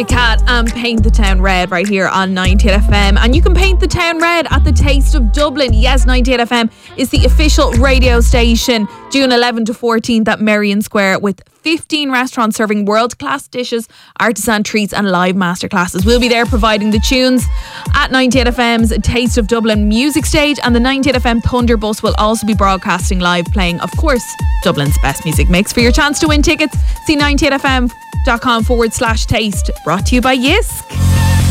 Cat and Paint the Town Red right here on 98 FM. And you can paint the town red at the Taste of Dublin. Yes, 98 FM is the official radio station, June 11 to 14th at Merrion Square, with 15 restaurants serving world-class dishes, artisan treats and live masterclasses. We'll be there providing the tunes at 98 FM's Taste of Dublin music stage, and the 98 FM Thunder Bus will also be broadcasting live, playing, of course, Dublin's best music mix. For your chance to win tickets, see 98fm.com/taste. Brought to you by Yisk.